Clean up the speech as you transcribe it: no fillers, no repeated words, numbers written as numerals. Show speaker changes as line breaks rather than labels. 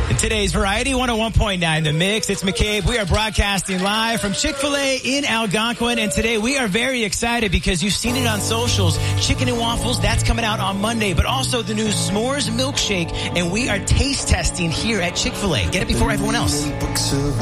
Today's Variety 101.9 The Mix. It's McCabe. We are broadcasting live from Chick-fil-A in Algonquin. And today we are very excited because you've seen it on socials. Chicken and waffles, that's coming out on Monday. But also the new S'mores milkshake. And we are taste testing here at Chick-fil-A. Get it before everyone else.